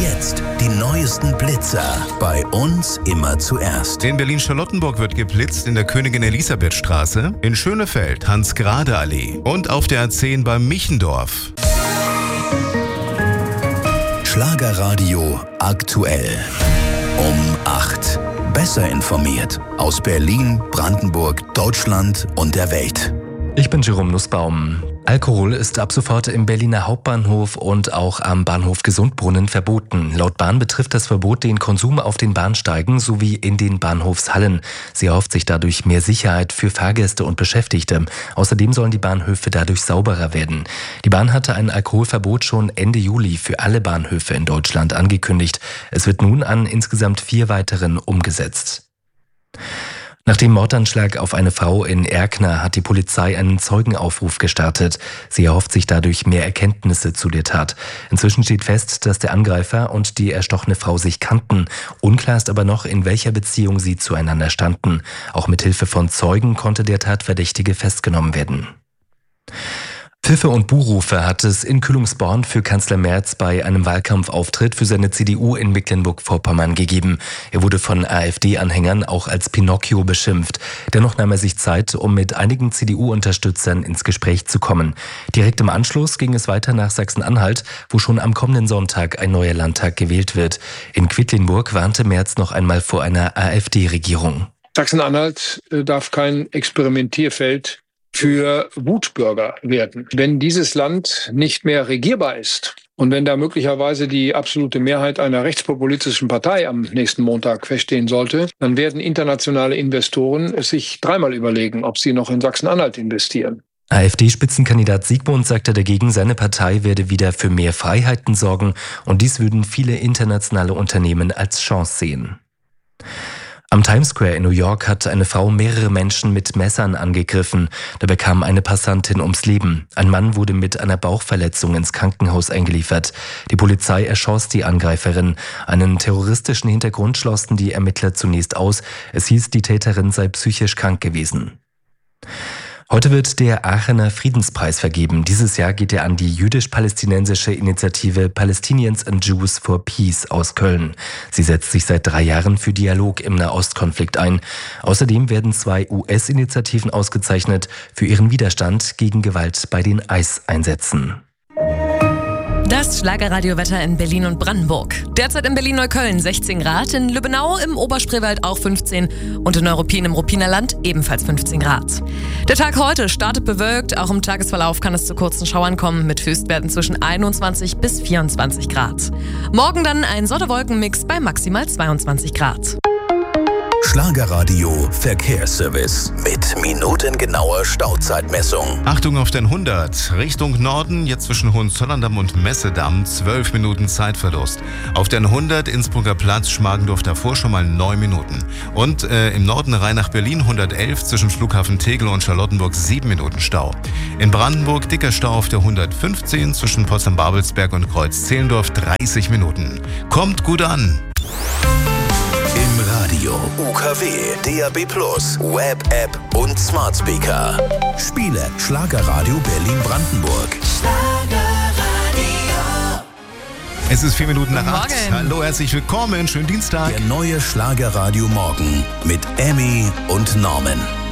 jetzt die neuesten Blitzer. Bei uns immer zuerst. In Berlin-Charlottenburg wird geblitzt in der Königin-Elisabeth-Straße, in Schönefeld, Hans-Grade-Allee und auf der A10 bei Michendorf. Schlagerradio aktuell. Um 8. Besser informiert aus Berlin, Brandenburg, Deutschland und der Welt. Ich bin Jerome Nussbaum. Alkohol ist ab sofort im Berliner Hauptbahnhof und auch am Bahnhof Gesundbrunnen verboten. Laut Bahn betrifft das Verbot den Konsum auf den Bahnsteigen sowie in den Bahnhofshallen. Sie erhofft sich dadurch mehr Sicherheit für Fahrgäste und Beschäftigte. Außerdem sollen die Bahnhöfe dadurch sauberer werden. Die Bahn hatte ein Alkoholverbot schon Ende Juli für alle Bahnhöfe in Deutschland angekündigt. Es wird nun an insgesamt 4 weiteren umgesetzt. Nach dem Mordanschlag auf eine Frau in Erkner hat die Polizei einen Zeugenaufruf gestartet. Sie erhofft sich dadurch mehr Erkenntnisse zu der Tat. Inzwischen steht fest, dass der Angreifer und die erstochene Frau sich kannten. Unklar ist aber noch, in welcher Beziehung sie zueinander standen. Auch mit Hilfe von Zeugen konnte der Tatverdächtige festgenommen werden. Pfiffe und Buhrufe hat es in Kühlungsborn für Kanzler Merz bei einem Wahlkampfauftritt für seine CDU in Mecklenburg-Vorpommern gegeben. Er wurde von AfD-Anhängern auch als Pinocchio beschimpft. Dennoch nahm er sich Zeit, um mit einigen CDU-Unterstützern ins Gespräch zu kommen. Direkt im Anschluss ging es weiter nach Sachsen-Anhalt, wo schon am kommenden Sonntag ein neuer Landtag gewählt wird. In Quedlinburg warnte Merz noch einmal vor einer AfD-Regierung. Sachsen-Anhalt darf kein Experimentierfeld für Wutbürger werden. Wenn dieses Land nicht mehr regierbar ist und wenn da möglicherweise die absolute Mehrheit einer rechtspopulistischen Partei am nächsten Montag feststehen sollte, dann werden internationale Investoren es sich dreimal überlegen, ob sie noch in Sachsen-Anhalt investieren. AfD-Spitzenkandidat Siegmund sagte dagegen, seine Partei werde wieder für mehr Freiheiten sorgen und dies würden viele internationale Unternehmen als Chance sehen. Am Times Square in New York hat eine Frau mehrere Menschen mit Messern angegriffen. Dabei kam eine Passantin ums Leben. Ein Mann wurde mit einer Bauchverletzung ins Krankenhaus eingeliefert. Die Polizei erschoss die Angreiferin. Einen terroristischen Hintergrund schlossen die Ermittler zunächst aus. Es hieß, die Täterin sei psychisch krank gewesen. Heute wird der Aachener Friedenspreis vergeben. Dieses Jahr geht er an die jüdisch-palästinensische Initiative Palestinians and Jews for Peace aus Köln. Sie setzt sich seit 3 Jahren für Dialog im Nahostkonflikt ein. Außerdem werden 2 US-Initiativen ausgezeichnet für ihren Widerstand gegen Gewalt bei den ICE-Einsätzen. Das Schlagerradiowetter in Berlin und Brandenburg. Derzeit in Berlin-Neukölln 16 Grad, in Lübbenau im Oberspreewald auch 15 und in Neuruppin im Ruppiner Land ebenfalls 15 Grad. Der Tag heute startet bewölkt, auch im Tagesverlauf kann es zu kurzen Schauern kommen mit Höchstwerten zwischen 21 bis 24 Grad. Morgen dann ein Sonne-Wolken-Mix bei maximal 22 Grad. Schlagerradio Verkehrsservice mit minutengenauer Stauzeitmessung. Achtung auf den 100. Richtung Norden, jetzt zwischen Hohenzollern-Damm und Messedamm, 12 Minuten Zeitverlust. Auf den 100 Innsbrucker Platz, Schmargendorf davor schon mal 9 Minuten. Und im Norden Rhein nach Berlin 111 zwischen Flughafen Tegel und Charlottenburg 7 Minuten Stau. In Brandenburg dicker Stau auf der 115 zwischen Potsdam-Babelsberg und Kreuz-Zehlendorf 30 Minuten. Kommt gut an! Im Radio, UKW, DAB+, Web-App und Smart Speaker. Spiele Schlagerradio Berlin-Brandenburg. Es ist 4 Minuten nach 8. Morgen. Hallo, herzlich willkommen, schönen Dienstag. Der neue Schlagerradio Morgen mit Emmy und Norman.